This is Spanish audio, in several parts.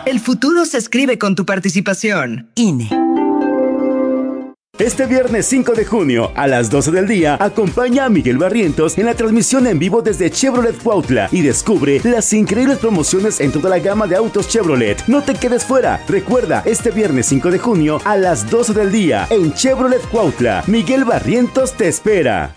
El futuro se escribe con tu participación. INE. Este viernes 5 de junio a las 12 del día, acompaña a Miguel Barrientos en la transmisión en vivo desde Chevrolet Cuautla y descubre las increíbles promociones en toda la gama de autos Chevrolet. No te quedes fuera. Recuerda, este viernes 5 de junio a las 12 del día en Chevrolet Cuautla. Miguel Barrientos te espera.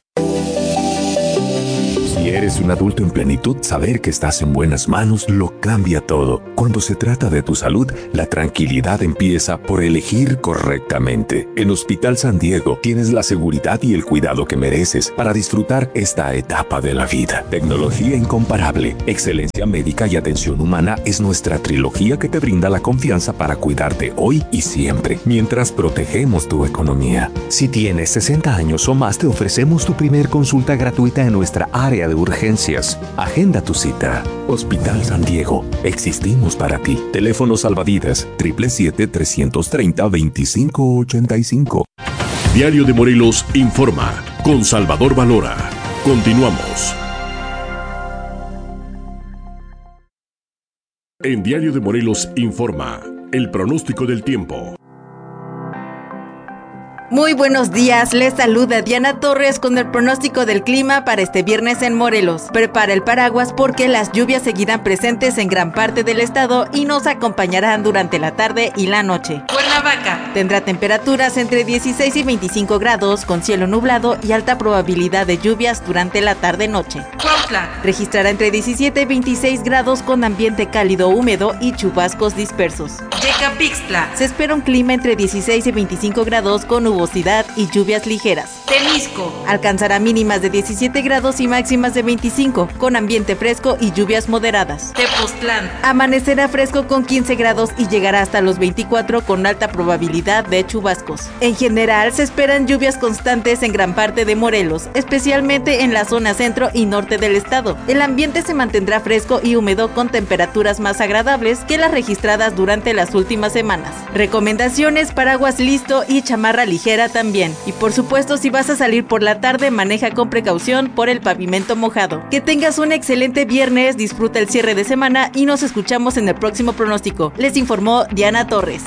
Si eres un adulto en plenitud, saber que estás en buenas manos lo cambia todo. Cuando se trata de tu salud, la tranquilidad empieza por elegir correctamente. En Hospital San Diego tienes la seguridad y el cuidado que mereces para disfrutar esta etapa de la vida. Tecnología incomparable, excelencia médica y atención humana es nuestra trilogía que te brinda la confianza para cuidarte hoy y siempre, mientras protegemos tu economía. Si tienes 60 años o más, te ofrecemos tu primer consulta gratuita en nuestra área de urgencias. Agenda tu cita. Hospital San Diego. Existimos para ti. Teléfono salvavidas 777-330-2585. Diario de Morelos informa con Salvador Valora. Continuamos. En Diario de Morelos informa el pronóstico del tiempo. Muy buenos días, les saluda Diana Torres con el pronóstico del clima para este viernes en Morelos. Prepara el paraguas porque las lluvias seguirán presentes en gran parte del estado y nos acompañarán durante la tarde y la noche. Cuernavaca tendrá temperaturas entre 16 y 25 grados con cielo nublado y alta probabilidad de lluvias durante la tarde-noche. Cuautla registrará entre 17 y 26 grados con ambiente cálido húmedo y chubascos dispersos. Yecapixtla se espera un clima entre 16 y 25 grados con nubosidad y lluvias ligeras. Temisco alcanzará mínimas de 17 grados y máximas de 25 con ambiente fresco y lluvias moderadas. Tepoztlán amanecerá fresco con 15 grados y llegará hasta los 24 con alta probabilidad de chubascos. En general se esperan lluvias constantes en gran parte de Morelos, especialmente en la zona centro y norte del estado. El ambiente se mantendrá fresco y húmedo con temperaturas más agradables que las registradas durante las últimas semanas. Recomendaciones: paraguas listo y chamarra ligera también. Y por supuesto, si vas a salir por la tarde, maneja con precaución por el pavimento mojado. Que tengas un excelente viernes, disfruta el cierre de semana y nos escuchamos en el próximo pronóstico. Les informó Diana Torres.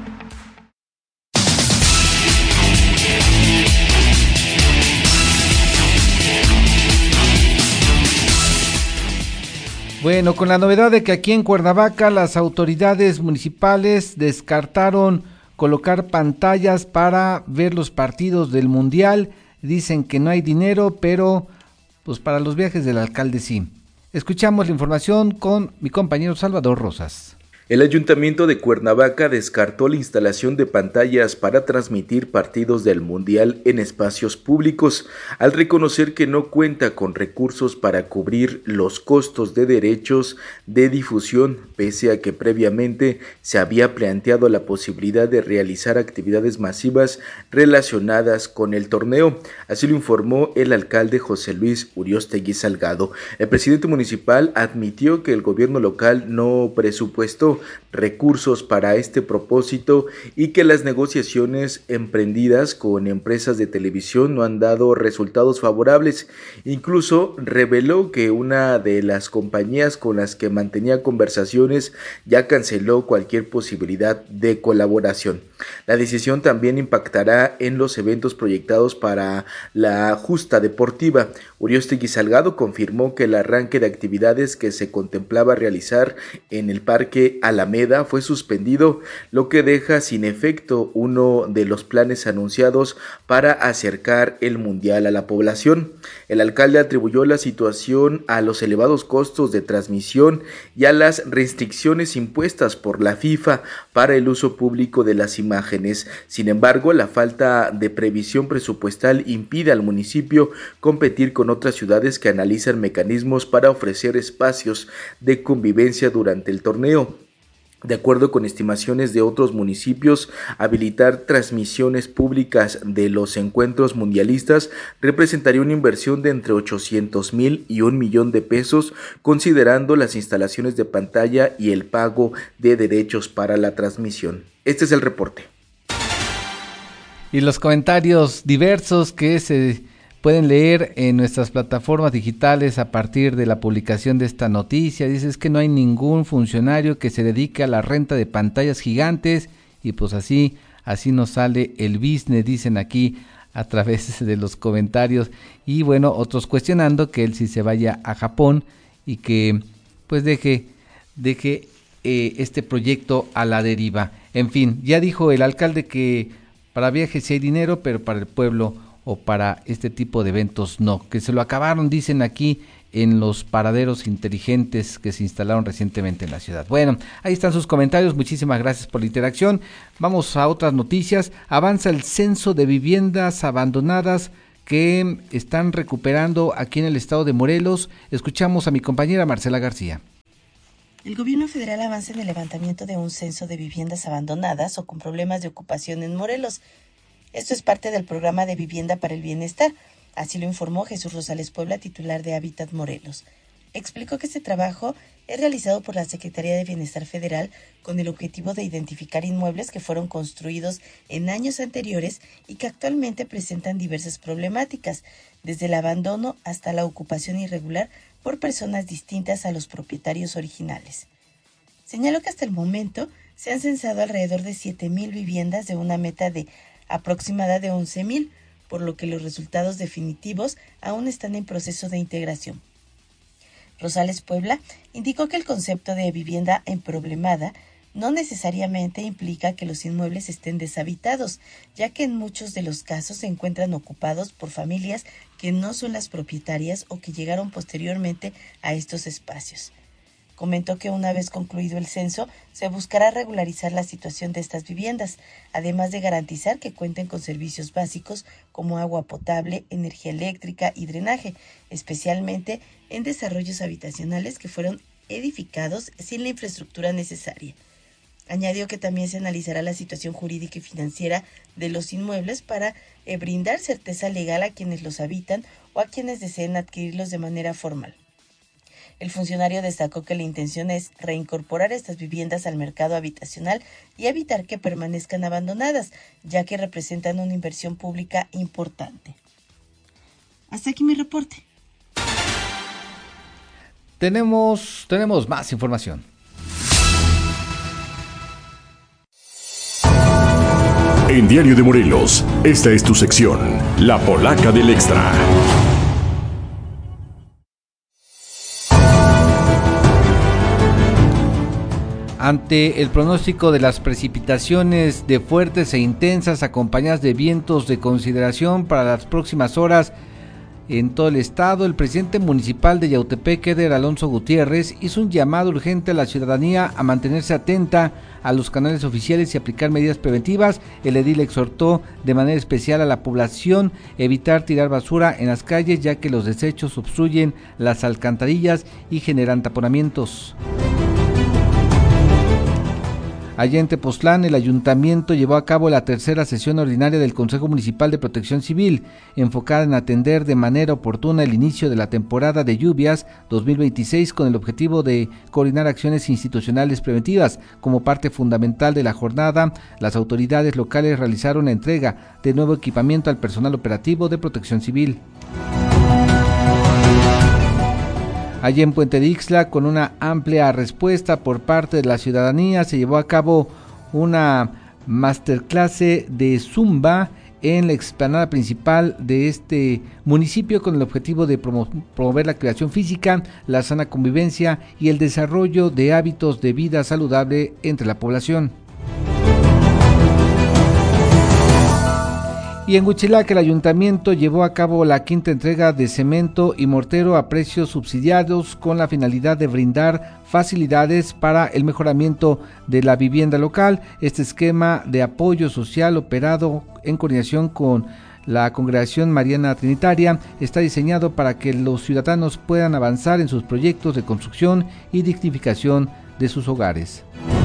Bueno, con la novedad de que aquí en Cuernavaca las autoridades municipales descartaron colocar pantallas para ver los partidos del Mundial. Dicen que no hay dinero, pero pues para los viajes del alcalde sí. Escuchamos la información con mi compañero Salvador Rosas. El Ayuntamiento de Cuernavaca descartó la instalación de pantallas para transmitir partidos del Mundial en espacios públicos, al reconocer que no cuenta con recursos para cubrir los costos de derechos de difusión, pese a que previamente se había planteado la posibilidad de realizar actividades masivas relacionadas con el torneo. Así lo informó el alcalde José Luis Uriostegui Salgado. El presidente municipal admitió que el gobierno local no presupuestó recursos para este propósito y que las negociaciones emprendidas con empresas de televisión no han dado resultados favorables. Incluso reveló que una de las compañías con las que mantenía conversaciones ya canceló cualquier posibilidad de colaboración. La decisión también impactará en los eventos proyectados para la justa deportiva. Uriostegui Salgado confirmó que el arranque de actividades que se contemplaba realizar en el Parque Alameda fue suspendido, lo que deja sin efecto uno de los planes anunciados para acercar el Mundial a la población. El alcalde atribuyó la situación a los elevados costos de transmisión y a las restricciones impuestas por la FIFA para el uso público de las imágenes. Sin embargo, la falta de previsión presupuestal impide al municipio competir con otras ciudades que analizan mecanismos para ofrecer espacios de convivencia durante el torneo. De acuerdo con estimaciones de otros municipios, habilitar transmisiones públicas de los encuentros mundialistas representaría una inversión de entre 800,000 y 1 millón de pesos, considerando las instalaciones de pantalla y el pago de derechos para la transmisión. Este es el reporte. Y los comentarios diversos que se pueden leer en nuestras plataformas digitales a partir de la publicación de esta noticia. Dice es que no hay ningún funcionario que se dedique a la renta de pantallas gigantes y pues así nos sale el business, dicen aquí a través de los comentarios. Y bueno, otros cuestionando que él sí se vaya a Japón y que pues deje este proyecto a la deriva. En fin, ya dijo el alcalde que para viajes sí hay dinero, pero para el pueblo o para este tipo de eventos no, que se lo acabaron, dicen aquí, en los paraderos inteligentes que se instalaron recientemente en la ciudad. Bueno, ahí están sus comentarios, muchísimas gracias por la interacción. Vamos a otras noticias. Avanza el censo de viviendas abandonadas que están recuperando aquí en el estado de Morelos. Escuchamos a mi compañera Marcela García. El gobierno federal avanza en el levantamiento de un censo de viviendas abandonadas o con problemas de ocupación en Morelos. Esto es parte del programa de Vivienda para el Bienestar. Así lo informó Jesús Rosales Puebla, titular de Hábitat Morelos. Explicó que este trabajo es realizado por la Secretaría de Bienestar Federal con el objetivo de identificar inmuebles que fueron construidos en años anteriores y que actualmente presentan diversas problemáticas, desde el abandono hasta la ocupación irregular por personas distintas a los propietarios originales. Señaló que hasta el momento se han censado alrededor de 7,000 viviendas de una meta de aproximada de 11,000, por lo que los resultados definitivos aún están en proceso de integración. Rosales Puebla indicó que el concepto de vivienda emproblemada no necesariamente implica que los inmuebles estén deshabitados, ya que en muchos de los casos se encuentran ocupados por familias que no son las propietarias o que llegaron posteriormente a estos espacios. Comentó que una vez concluido el censo, se buscará regularizar la situación de estas viviendas, además de garantizar que cuenten con servicios básicos como agua potable, energía eléctrica y drenaje, especialmente en desarrollos habitacionales que fueron edificados sin la infraestructura necesaria. Añadió que también se analizará la situación jurídica y financiera de los inmuebles para brindar certeza legal a quienes los habitan o a quienes deseen adquirirlos de manera formal. El funcionario destacó que la intención es reincorporar estas viviendas al mercado habitacional y evitar que permanezcan abandonadas, ya que representan una inversión pública importante. Hasta aquí mi reporte. Tenemos más información. En Diario de Morelos, esta es tu sección, La Polaca del Extra. Ante el pronóstico de las precipitaciones de fuertes e intensas acompañadas de vientos de consideración para las próximas horas en todo el estado, el presidente municipal de Yautepec, Eder Alonso Gutiérrez, hizo un llamado urgente a la ciudadanía a mantenerse atenta a los canales oficiales y aplicar medidas preventivas. El edil exhortó de manera especial a la población evitar tirar basura en las calles, ya que los desechos obstruyen las alcantarillas y generan taponamientos. Allá en Tepoztlán, el ayuntamiento llevó a cabo la tercera sesión ordinaria del Consejo Municipal de Protección Civil, enfocada en atender de manera oportuna el inicio de la temporada de lluvias 2026 con el objetivo de coordinar acciones institucionales preventivas. Como parte fundamental de la jornada, las autoridades locales realizaron la entrega de nuevo equipamiento al personal operativo de Protección Civil. Allí en Puente de Ixtla, con una amplia respuesta por parte de la ciudadanía, se llevó a cabo una masterclass de Zumba en la explanada principal de este municipio con el objetivo de promover la activación física, la sana convivencia y el desarrollo de hábitos de vida saludable entre la población. Y en Huitzilac, el ayuntamiento llevó a cabo la quinta entrega de cemento y mortero a precios subsidiados con la finalidad de brindar facilidades para el mejoramiento de la vivienda local. Este esquema de apoyo social operado en coordinación con la Congregación Mariana Trinitaria está diseñado para que los ciudadanos puedan avanzar en sus proyectos de construcción y dignificación de sus hogares.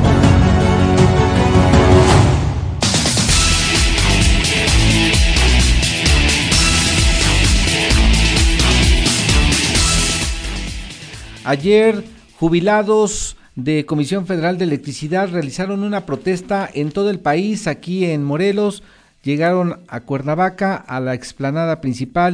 Ayer, jubilados de Comisión Federal de Electricidad realizaron una protesta en todo el país. Aquí en Morelos llegaron a Cuernavaca, a la explanada principal,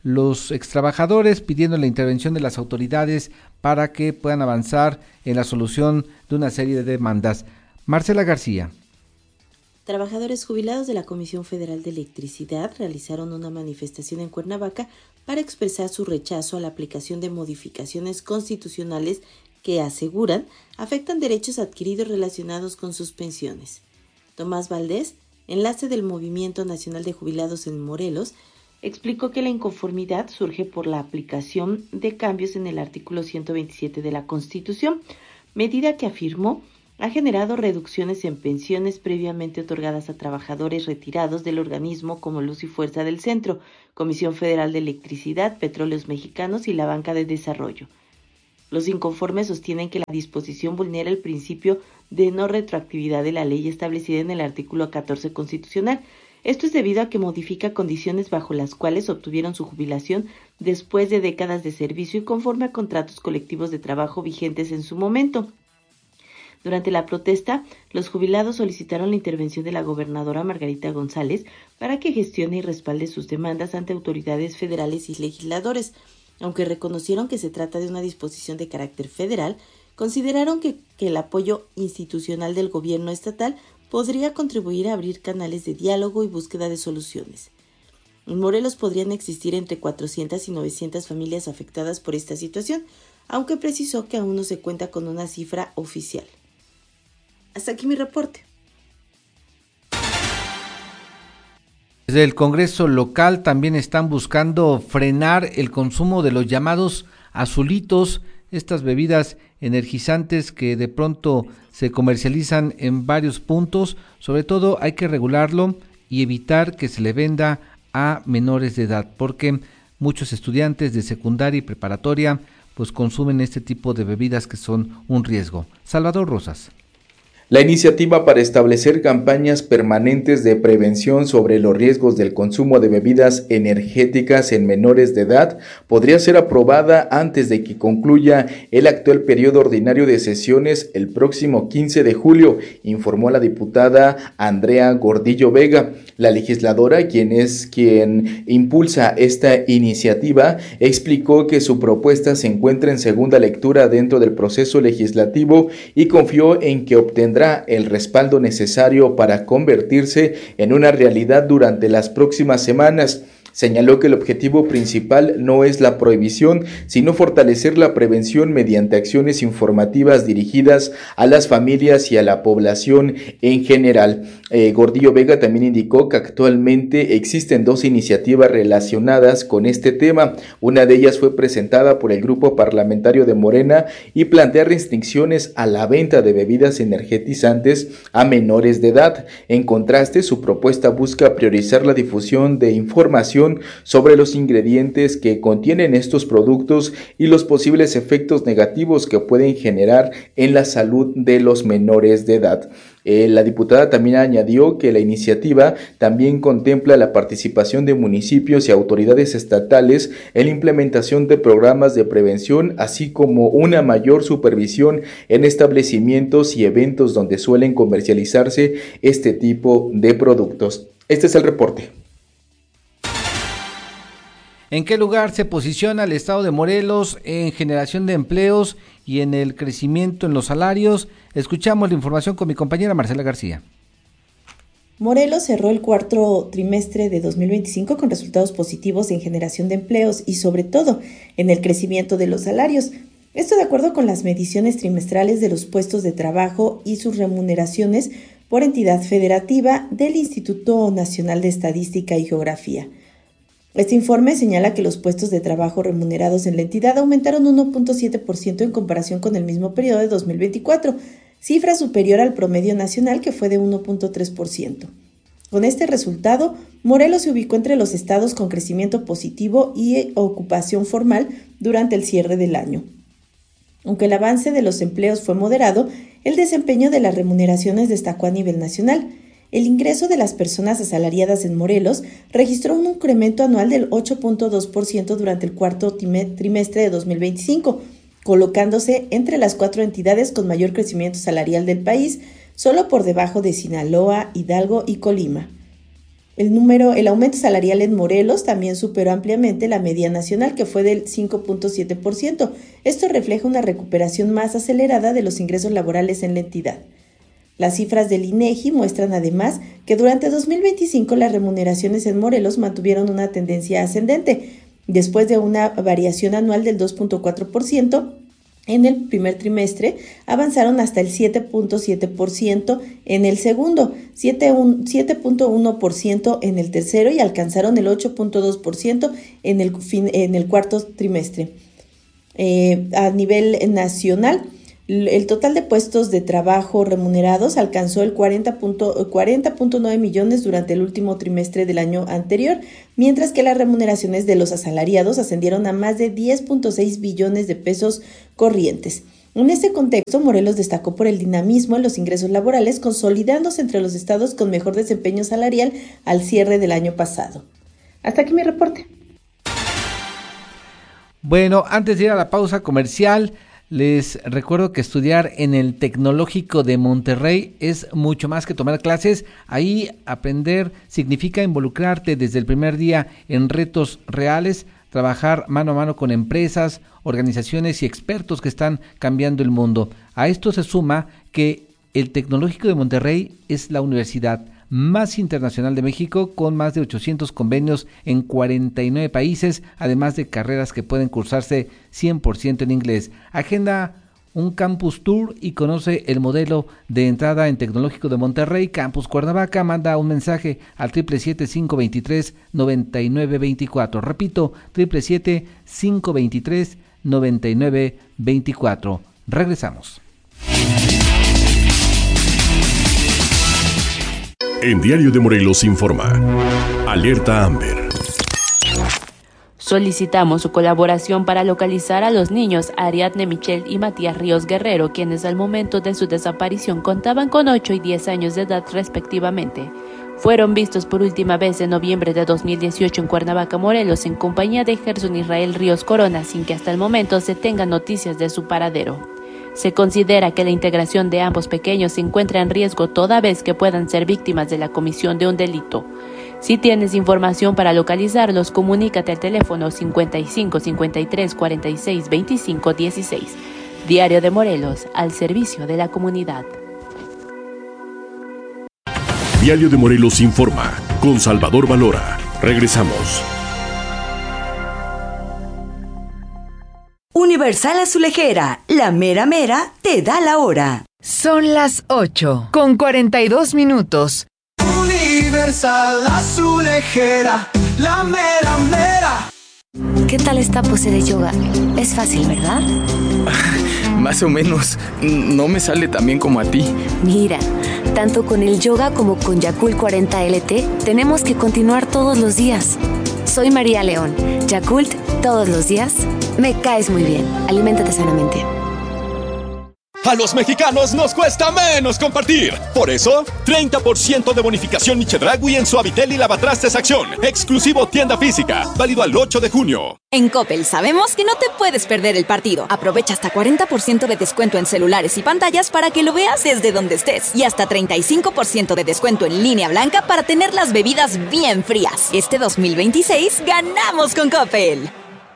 los extrabajadores, pidiendo la intervención de las autoridades para que puedan avanzar en la solución de una serie de demandas. Marcela García. Trabajadores jubilados de la Comisión Federal de Electricidad realizaron una manifestación en Cuernavaca para expresar su rechazo a la aplicación de modificaciones constitucionales que, aseguran, afectan derechos adquiridos relacionados con sus pensiones. Tomás Valdés, enlace del Movimiento Nacional de Jubilados en Morelos, explicó que la inconformidad surge por la aplicación de cambios en el artículo 127 de la Constitución, medida que afirmó ha generado reducciones en pensiones previamente otorgadas a trabajadores retirados del organismo como Luz y Fuerza del Centro, Comisión Federal de Electricidad, Petróleos Mexicanos y la Banca de Desarrollo. Los inconformes sostienen que la disposición vulnera el principio de no retroactividad de la ley establecida en el artículo 14 constitucional. Esto es debido a que modifica condiciones bajo las cuales obtuvieron su jubilación después de décadas de servicio y conforme a contratos colectivos de trabajo vigentes en su momento. Durante la protesta, los jubilados solicitaron la intervención de la gobernadora Margarita González para que gestione y respalde sus demandas ante autoridades federales y legisladores. Aunque reconocieron que se trata de una disposición de carácter federal, consideraron que el apoyo institucional del gobierno estatal podría contribuir a abrir canales de diálogo y búsqueda de soluciones. En Morelos podrían existir entre 400 y 900 familias afectadas por esta situación, aunque precisó que aún no se cuenta con una cifra oficial. Hasta aquí mi reporte. Desde el Congreso local también están buscando frenar el consumo de los llamados azulitos, estas bebidas energizantes que de pronto se comercializan en varios puntos. Sobre todo hay que regularlo y evitar que se le venda a menores de edad, porque muchos estudiantes de secundaria y preparatoria pues consumen este tipo de bebidas que son un riesgo. Salvador Rosas. La iniciativa para establecer campañas permanentes de prevención sobre los riesgos del consumo de bebidas energéticas en menores de edad podría ser aprobada antes de que concluya el actual periodo ordinario de sesiones el próximo 15 de julio, informó la diputada Andrea Gordillo Vega. La legisladora, quien impulsa esta iniciativa, explicó que su propuesta se encuentra en segunda lectura dentro del proceso legislativo y confió en que obtendrá el respaldo necesario para convertirse en una realidad durante las próximas semanas. Señaló que el objetivo principal no es la prohibición, sino fortalecer la prevención mediante acciones informativas dirigidas a las familias y a la población en general. Gordillo Vega también indicó que actualmente existen 2 iniciativas relacionadas con este tema. Una de ellas fue presentada por el grupo parlamentario de Morena y plantea restricciones a la venta de bebidas energetizantes a menores de edad. En contraste, su propuesta busca priorizar la difusión de información sobre los ingredientes que contienen estos productos y los posibles efectos negativos que pueden generar en la salud de los menores de edad. La diputada también añadió que la iniciativa también contempla la participación de municipios y autoridades estatales en la implementación de programas de prevención, así como una mayor supervisión en establecimientos y eventos donde suelen comercializarse este tipo de productos. Este es el reporte. ¿En qué lugar se posiciona el estado de Morelos en generación de empleos y en el crecimiento en los salarios? Escuchamos la información con mi compañera Marcela García. Morelos cerró el cuarto trimestre de 2025 con resultados positivos en generación de empleos y sobre todo en el crecimiento de los salarios. Esto de acuerdo con las mediciones trimestrales de los puestos de trabajo y sus remuneraciones por entidad federativa del Instituto Nacional de Estadística y Geografía. Este informe señala que los puestos de trabajo remunerados en la entidad aumentaron 1.7% en comparación con el mismo periodo de 2024, cifra superior al promedio nacional que fue de 1.3%. Con este resultado, Morelos se ubicó entre los estados con crecimiento positivo y ocupación formal durante el cierre del año. Aunque el avance de los empleos fue moderado, el desempeño de las remuneraciones destacó a nivel nacional. El ingreso de las personas asalariadas en Morelos registró un incremento anual del 8.2% durante el cuarto trimestre de 2025, colocándose entre las 4 entidades con mayor crecimiento salarial del país, solo por debajo de Sinaloa, Hidalgo y Colima. El aumento salarial en Morelos también superó ampliamente la media nacional, que fue del 5.7%. Esto refleja una recuperación más acelerada de los ingresos laborales en la entidad. Las cifras del INEGI muestran además que durante 2025 las remuneraciones en Morelos mantuvieron una tendencia ascendente, después de una variación anual del 2.4%. En el primer trimestre avanzaron hasta el 7.7% en el segundo, 7.1% en el tercero y alcanzaron el 8.2% en el cuarto trimestre. A nivel nacional, el total de puestos de trabajo remunerados alcanzó el 40.9 millones durante el último trimestre del año anterior, mientras que las remuneraciones de los asalariados ascendieron a más de 10.6 billones de pesos corrientes. En este contexto, Morelos destacó por el dinamismo en los ingresos laborales, consolidándose entre los estados con mejor desempeño salarial al cierre del año pasado. Hasta aquí mi reporte. Bueno, antes de ir a la pausa comercial, les recuerdo que estudiar en el Tecnológico de Monterrey es mucho más que tomar clases. Ahí aprender significa involucrarte desde el primer día en retos reales, trabajar mano a mano con empresas, organizaciones y expertos que están cambiando el mundo. A esto se suma que el Tecnológico de Monterrey es la universidad más internacional de México, con más de 800 convenios en 49 países, además de carreras que pueden cursarse 100% en inglés. Agenda un campus tour y conoce el modelo de entrada en Tecnológico de Monterrey, Campus Cuernavaca. Manda un mensaje al 777-523-9924. Repito, 777-523-9924. Regresamos. En Diario de Morelos informa. Alerta Amber. Solicitamos su colaboración para localizar a los niños Ariadne Michelle y Matías Ríos Guerrero, quienes al momento de su desaparición contaban con 8 y 10 años de edad respectivamente. Fueron vistos por última vez en noviembre de 2018 en Cuernavaca, Morelos, en compañía de Gerson Israel Ríos Corona, sin que hasta el momento se tengan noticias de su paradero. Se considera que la integración de ambos pequeños se encuentra en riesgo toda vez que puedan ser víctimas de la comisión de un delito. Si tienes información para localizarlos, comunícate al teléfono 55 53 46 25 16. Diario de Morelos, al servicio de la comunidad. Diario de Morelos informa, con Salvador Valora. Regresamos. Universal Azulejera, la mera mera te da la hora. Son las 8:42. Universal Azulejera, la mera mera. ¿Qué tal esta pose de yoga? Es fácil, ¿verdad? Más o menos. No me sale tan bien como a ti. Mira, tanto con el yoga como con Yakult 40 LT, tenemos que continuar todos los días. Soy María León. Yakult, todos los días. Me caes muy bien. Aliméntate sanamente. A los mexicanos nos cuesta menos compartir. Por eso, 30% de bonificación Chedraui en Suavitel y Lavatrastes Acción. Exclusivo tienda física. Válido al 8 de junio. En Coppel sabemos que no te puedes perder el partido. Aprovecha hasta 40% de descuento en celulares y pantallas para que lo veas desde donde estés. Y hasta 35% de descuento en línea blanca para tener las bebidas bien frías. Este 2026 ganamos con Coppel.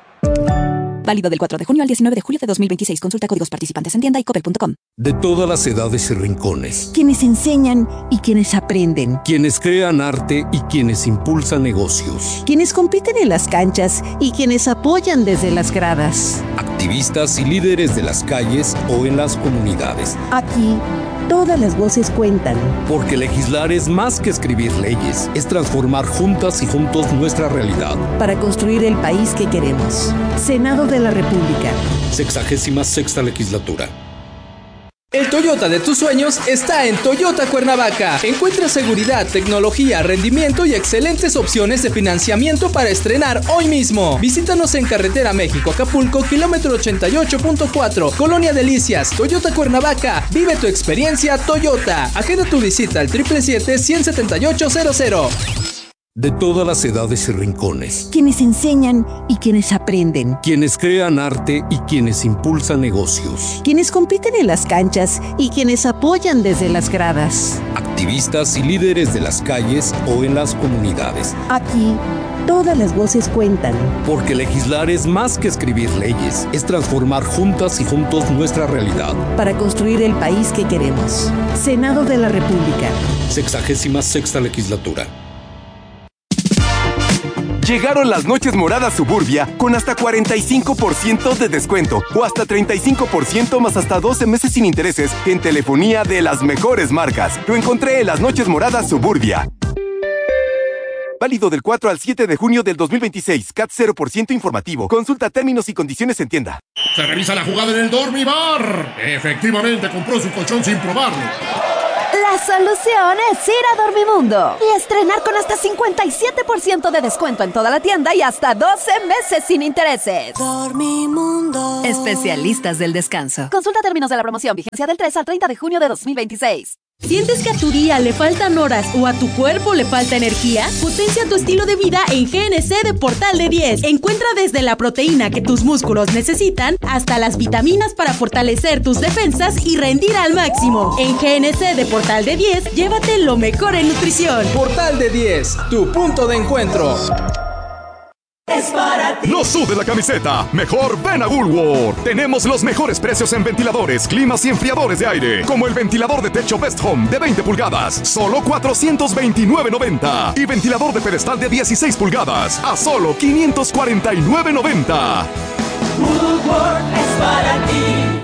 Válido del 4 de junio al 19 de julio de 2026. Consulta códigos participantes en tienda y coppel.com. De todas las edades y rincones. Quienes enseñan y quienes aprenden. Quienes crean arte y quienes impulsan negocios. Quienes compiten en las canchas y quienes apoyan desde las gradas. Activistas y líderes de las calles o en las comunidades. Aquí, todas las voces cuentan. Porque legislar es más que escribir leyes, es transformar juntas y juntos nuestra realidad. Para construir el país que queremos. Senado de la República. 66ª legislatura. El Toyota de tus sueños está en Toyota Cuernavaca. Encuentra seguridad, tecnología, rendimiento y excelentes opciones de financiamiento para estrenar hoy mismo. Visítanos en Carretera México-Acapulco, kilómetro 88.4, Colonia Delicias, Toyota Cuernavaca. Vive tu experiencia Toyota. Agenda tu visita al 777-17800. De todas las edades y rincones. Quienes enseñan y quienes aprenden. Quienes crean arte y quienes impulsan negocios. Quienes compiten en las canchas y quienes apoyan desde las gradas. activistas y líderes de las calles o en las comunidades. Aquí, todas las voces cuentan. Porque legislar es más que escribir leyes, es transformar juntas y juntos nuestra realidad. Para construir el país que queremos. Senado de la República. 66ª legislatura. Llegaron las noches moradas Suburbia con hasta 45% de descuento o hasta 35% más hasta 12 meses sin intereses en telefonía de las mejores marcas. Lo encontré en las noches moradas Suburbia. Válido del 4 al 7 de junio del 2026. CAT 0% informativo. Consulta términos y condiciones en tienda. Se revisa la jugada en el Dormibar. Efectivamente compró su colchón sin probarlo. La solución es ir a Dormimundo y estrenar con hasta 57% de descuento en toda la tienda y hasta 12 meses sin intereses. Dormimundo. Especialistas del descanso. Consulta términos de la promoción. Vigencia del 3 al 30 de junio de 2026. ¿Sientes que a tu día le faltan horas o a tu cuerpo le falta energía? Potencia tu estilo de vida en GNC de Portal de 10. Encuentra desde la proteína que tus músculos necesitan hasta las vitaminas para fortalecer tus defensas y rendir al máximo. En GNC de Portal de 10, llévate lo mejor en nutrición. Portal de 10, tu punto de encuentro. Es para ti. No sudes la camiseta. Mejor ven a Woolworth. Tenemos los mejores precios en ventiladores, climas y enfriadores de aire. Como el ventilador de techo Best Home de 20 pulgadas, solo $429.90. Y ventilador de pedestal de 16 pulgadas, a solo $549.90. Woolworth es para ti.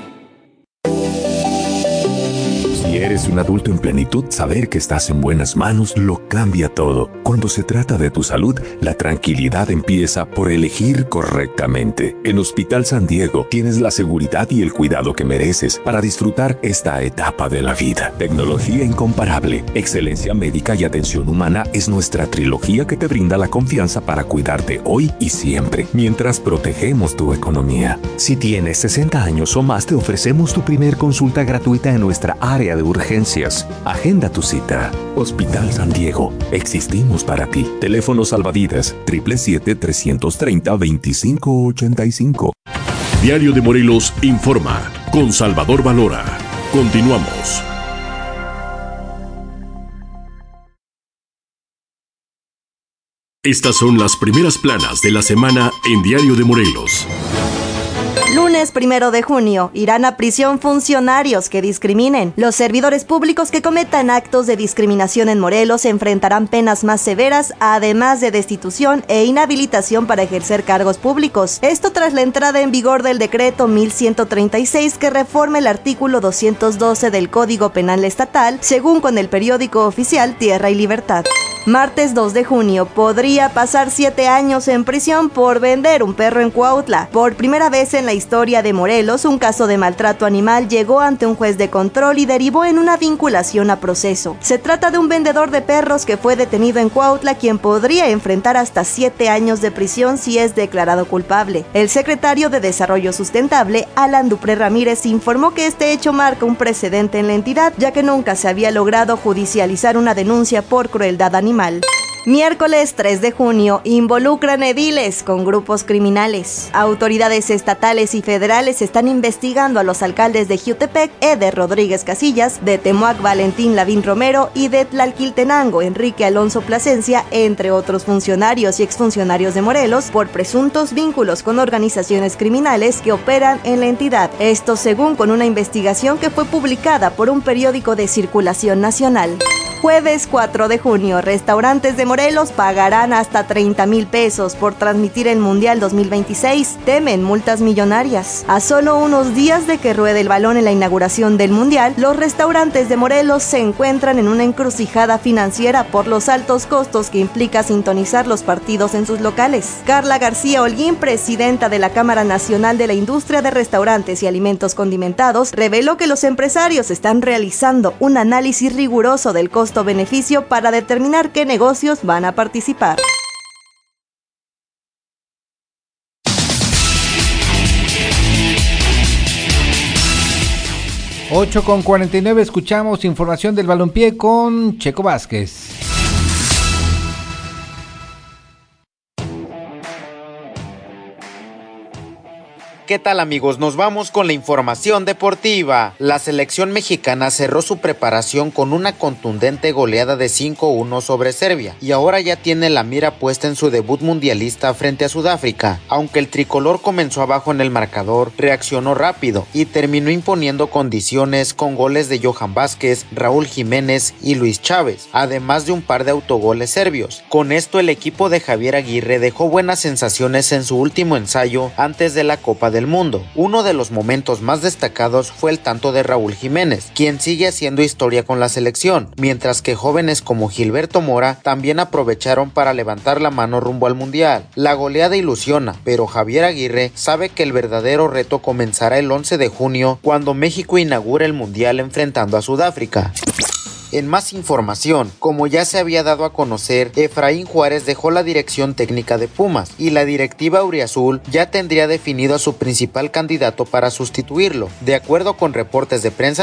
Si eres un adulto en plenitud, saber que estás en buenas manos lo cambia todo. Cuando se trata de tu salud, la tranquilidad empieza por elegir correctamente. En Hospital San Diego tienes la seguridad y el cuidado que mereces para disfrutar esta etapa de la vida. Tecnología incomparable, excelencia médica y atención humana es nuestra trilogía que te brinda la confianza para cuidarte hoy y siempre, mientras protegemos tu economía. Si tienes 60 años o más, te ofrecemos tu primer consulta gratuita en nuestra área de urgencias. Agenda tu cita. Hospital San Diego. Existimos para ti. Teléfono salvavidas 777-330-2585. Diario de Morelos informa con Salvador Valora. Continuamos. Estas son las primeras planas de la semana en Diario de Morelos. Lunes 1 de junio, irán a prisión funcionarios que discriminen. Los servidores públicos que cometan actos de discriminación en Morelos enfrentarán penas más severas, además de destitución e inhabilitación para ejercer cargos públicos. Esto tras la entrada en vigor del decreto 1136 que reforma el artículo 212 del Código Penal Estatal, según con el periódico oficial Tierra y Libertad. Martes 2 de junio, podría pasar 7 años en prisión por vender un perro en Cuautla. Por primera vez en la historia de Morelos, un caso de maltrato animal llegó ante un juez de control y derivó en una vinculación a proceso. Se trata de un vendedor de perros que fue detenido en Cuautla, quien podría enfrentar hasta 7 años de prisión si es declarado culpable. El secretario de Desarrollo Sustentable, Alan Dupré Ramírez, informó que este hecho marca un precedente en la entidad, ya que nunca se había logrado judicializar una denuncia por crueldad animal. Miércoles 3 de junio, involucran ediles con grupos criminales. Autoridades estatales y federales están investigando a los alcaldes de Jiutepec, Eder Rodríguez Casillas, de Temoac Valentín Lavín Romero y de Tlalquiltenango Enrique Alonso Plasencia, entre otros funcionarios y exfuncionarios de Morelos, por presuntos vínculos con organizaciones criminales que operan en la entidad. Esto según con una investigación que fue publicada por un periódico de circulación nacional. Jueves 4 de junio, restaurantes de Morelos pagarán hasta 30,000 pesos por transmitir el Mundial 2026. Temen multas millonarias. A solo unos días de que ruede el balón en la inauguración del Mundial, los restaurantes de Morelos se encuentran en una encrucijada financiera por los altos costos que implica sintonizar los partidos en sus locales. Carla García Holguín, presidenta de la Cámara Nacional de la Industria de Restaurantes y Alimentos Condimentados, reveló que los empresarios están realizando un análisis riguroso del costo-beneficio para determinar qué negocios van a participar. Ocho con 49, escuchamos información del balompié con Checo Vázquez. ¿Qué tal, amigos? Nos vamos con la información deportiva. La selección mexicana cerró su preparación con una contundente goleada de 5-1 sobre Serbia y ahora ya tiene la mira puesta en su debut mundialista frente a Sudáfrica. Aunque el tricolor comenzó abajo en el marcador, reaccionó rápido y terminó imponiendo condiciones con goles de Johan Vázquez, Raúl Jiménez y Luis Chávez, además de un par de autogoles serbios. Con esto el equipo de Javier Aguirre dejó buenas sensaciones en su último ensayo antes de la Copa del Mundo. Uno de los momentos más destacados fue el tanto de Raúl Jiménez, quien sigue haciendo historia con la selección, mientras que jóvenes como Gilberto Mora también aprovecharon para levantar la mano rumbo al Mundial. La goleada ilusiona, pero Javier Aguirre sabe que el verdadero reto comenzará el 11 de junio cuando México inaugure el Mundial enfrentando a Sudáfrica. En más información, como ya se había dado a conocer, Efraín Juárez dejó la dirección técnica de Pumas y la directiva auriazul ya tendría definido a su principal candidato para sustituirlo. De acuerdo con reportes de prensa